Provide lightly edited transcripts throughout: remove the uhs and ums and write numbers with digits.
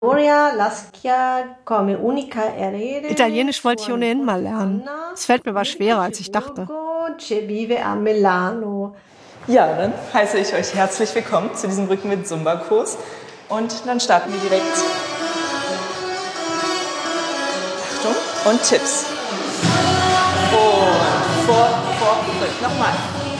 Italienisch wollte ich ohnehin mal lernen. Es fällt mir aber schwerer, als ich dachte. Ja, dann heiße ich euch herzlich willkommen zu diesem Rückenwind-Zumba-Kurs. Und dann starten wir direkt. Achtung und Tipps. Und vor, zurück. Nochmal.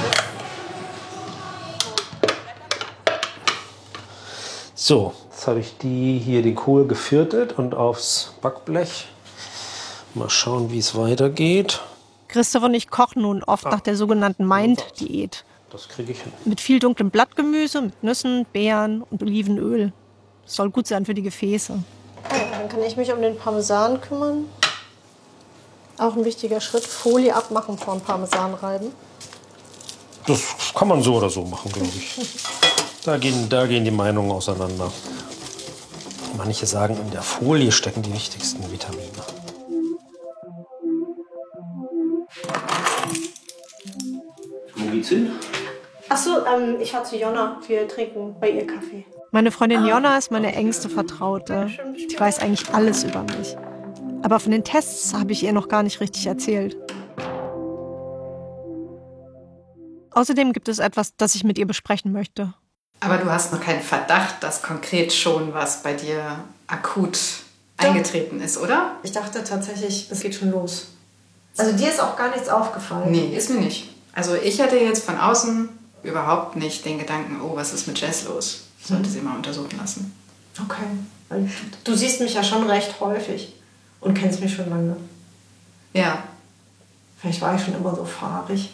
So, jetzt habe ich den Kohl geviertelt und aufs Backblech. Mal schauen, wie es weitergeht. Christoph und ich kochen nun oft nach der sogenannten Mind-Diät. Das kriege ich hin. Mit viel dunklem Blattgemüse, mit Nüssen, Beeren und Olivenöl. Das soll gut sein für die Gefäße. Dann kann ich mich um den Parmesan kümmern. Auch ein wichtiger Schritt. Folie abmachen vor dem Parmesan reiben. Das kann man so oder so machen, glaube ich. Da gehen die Meinungen auseinander. Manche sagen, in der Folie stecken die wichtigsten Vitamine. Wo geht's hin? Achso, ich fahre zu Jonna. Wir trinken bei ihr Kaffee. Meine Freundin Jonna ist meine engste Vertraute. Die weiß eigentlich alles über mich. Aber von den Tests habe ich ihr noch gar nicht richtig erzählt. Außerdem gibt es etwas, das ich mit ihr besprechen möchte. Aber du hast noch keinen Verdacht, dass konkret schon was bei dir akut eingetreten ist, oder? Ich dachte tatsächlich, es geht schon los. Also dir ist auch gar nichts aufgefallen? Nee, ist mir nicht. Also ich hatte jetzt von außen überhaupt nicht den Gedanken, oh, was ist mit Jess los? Ich sollte sie mal untersuchen lassen. Okay. Weil du siehst mich ja schon recht häufig und kennst mich schon lange. Ja. Vielleicht war ich schon immer so fahrig.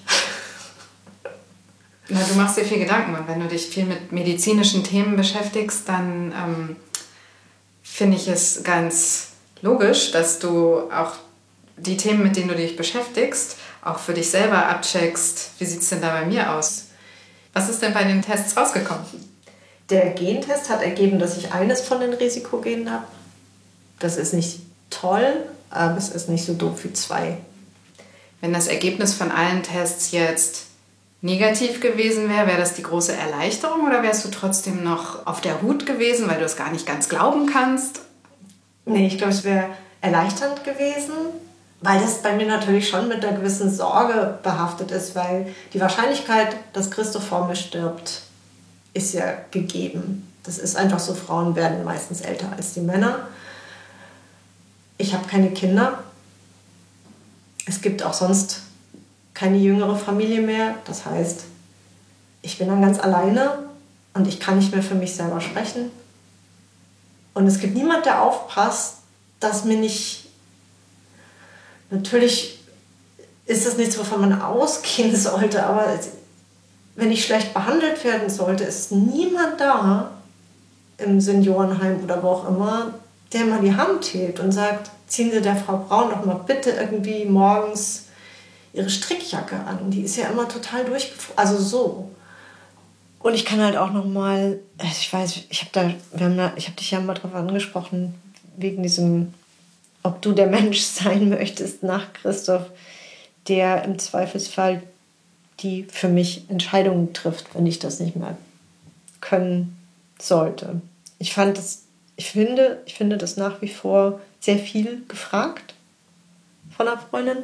Na, du machst dir viel Gedanken und wenn du dich viel mit medizinischen Themen beschäftigst, dann finde ich es ganz logisch, dass du auch die Themen, mit denen du dich beschäftigst, auch für dich selber abcheckst. Wie sieht es denn da bei mir aus? Was ist denn bei den Tests rausgekommen? Der Gentest hat ergeben, dass ich eines von den Risikogenen habe. Das ist nicht toll, aber es ist nicht so doof wie 2. Wenn das Ergebnis von allen Tests jetzt negativ gewesen wäre, wäre das die große Erleichterung oder wärst du trotzdem noch auf der Hut gewesen, weil du es gar nicht ganz glauben kannst? Nee, ich glaube, es wäre erleichternd gewesen, weil das bei mir natürlich schon mit einer gewissen Sorge behaftet ist, weil die Wahrscheinlichkeit, dass Christoph vor mir stirbt, ist ja gegeben. Das ist einfach so, Frauen werden meistens älter als die Männer. Ich habe keine Kinder. Es gibt auch sonst keine jüngere Familie mehr. Das heißt, ich bin dann ganz alleine und ich kann nicht mehr für mich selber sprechen. Und es gibt niemand, der aufpasst, dass mir nicht... Natürlich ist das nichts, wovon man ausgehen sollte, aber wenn ich schlecht behandelt werden sollte, ist niemand da im Seniorenheim oder wo auch immer, der mal die Hand hebt und sagt, ziehen Sie der Frau Braun doch mal bitte irgendwie morgens ihre Strickjacke an. Die ist ja immer total durchgefroren. Also so. Und ich kann halt auch noch mal, ich weiß, ich habe dich ja mal drauf angesprochen, wegen diesem, ob du der Mensch sein möchtest nach Christoph, der im Zweifelsfall die für mich Entscheidungen trifft, wenn ich das nicht mehr können sollte. Ich finde das nach wie vor sehr viel gefragt von einer Freundin.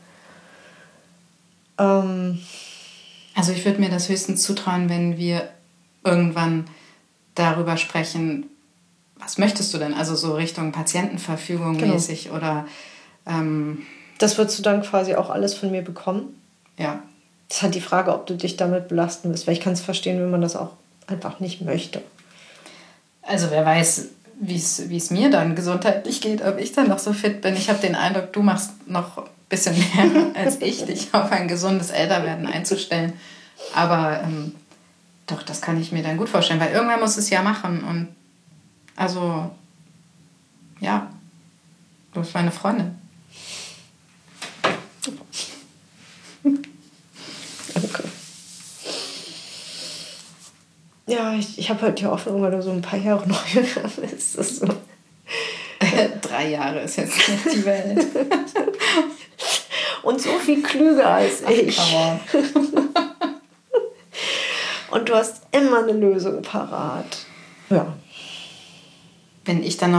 Also ich würde mir das höchstens zutrauen, wenn wir irgendwann darüber sprechen, was möchtest du denn? Also so Richtung Patientenverfügung mäßig oder... Das würdest du dann quasi auch alles von mir bekommen? Ja. Das ist halt die Frage, ob du dich damit belasten willst, weil ich kann es verstehen, wenn man das auch einfach nicht möchte. Also wer weiß, wie es mir dann gesundheitlich geht, ob ich dann noch so fit bin. Ich habe den Eindruck, du machst noch ein bisschen mehr als ich, dich auf ein gesundes Älterwerden einzustellen. Aber doch, das kann ich mir dann gut vorstellen, weil irgendwer muss es ja machen. Und also, ja, du bist meine Freundin. Danke. Ja, ich habe halt die Hoffnung, weil du so ein paar Jahre noch jünger bist. Das ist so. 3 Jahre ist jetzt nicht die Welt. Und so viel klüger als ich. Und du hast immer eine Lösung parat. Ja. bin ich dann noch